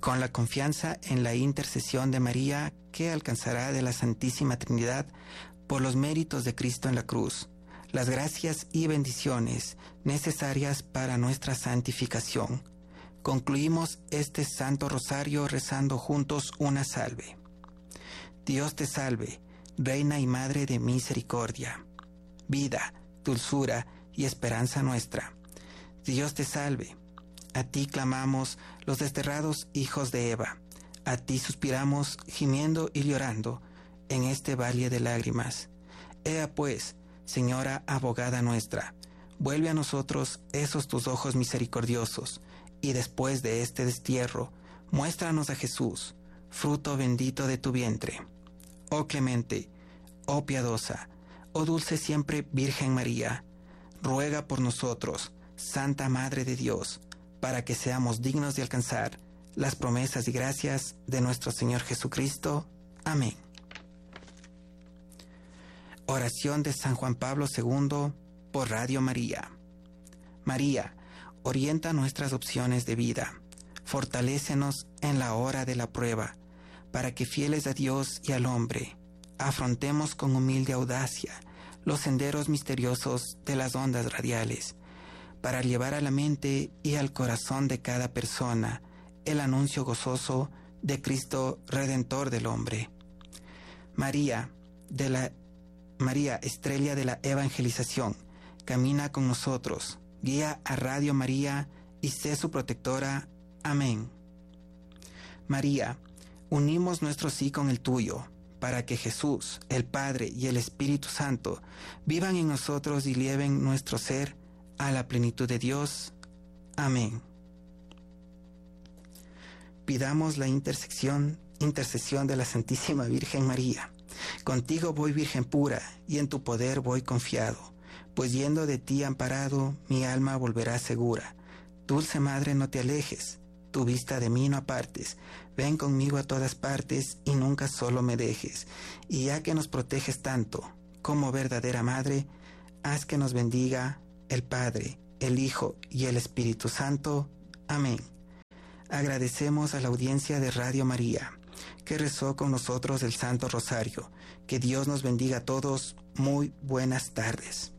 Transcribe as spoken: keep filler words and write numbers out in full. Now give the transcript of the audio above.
con la confianza en la intercesión de María que alcanzará de la Santísima Trinidad por los méritos de Cristo en la cruz, las gracias y bendiciones necesarias para nuestra santificación. Concluimos este Santo Rosario rezando juntos una salve. Dios te salve, Reina y Madre de misericordia, vida, dulzura y esperanza nuestra. Dios te salve. A ti clamamos los desterrados hijos de Eva. A ti suspiramos gimiendo y llorando en este valle de lágrimas. Ea pues, Señora abogada nuestra, vuelve a nosotros esos tus ojos misericordiosos, y después de este destierro, muéstranos a Jesús, fruto bendito de tu vientre. Oh clemente, oh piadosa, oh dulce siempre Virgen María, ruega por nosotros, Santa Madre de Dios, para que seamos dignos de alcanzar las promesas y gracias de nuestro Señor Jesucristo. Amén. Oración de San Juan Pablo segundo por Radio María. María, orienta nuestras opciones de vida, fortalécenos en la hora de la prueba, para que fieles a Dios y al hombre, afrontemos con humilde audacia los senderos misteriosos de las ondas radiales, para llevar a la mente y al corazón de cada persona el anuncio gozoso de Cristo Redentor del hombre. María, de la María, estrella de la evangelización, camina con nosotros, guía a Radio María y sé su protectora. Amén. María, unimos nuestro sí con el tuyo, para que Jesús, el Padre y el Espíritu Santo vivan en nosotros y lleven nuestro ser a la plenitud de Dios. Amén. Pidamos la intersección, intercesión de la Santísima Virgen María. Contigo voy, Virgen pura, y en tu poder voy confiado, pues yendo de ti amparado, mi alma volverá segura. Dulce Madre, no te alejes, tu vista de mí no apartes, ven conmigo a todas partes y nunca solo me dejes. Y ya que nos proteges tanto, como verdadera Madre, haz que nos bendiga el Padre, el Hijo y el Espíritu Santo. Amén. Agradecemos a la audiencia de Radio María, que rezó con nosotros el Santo Rosario. Que Dios nos bendiga a todos. Muy buenas tardes.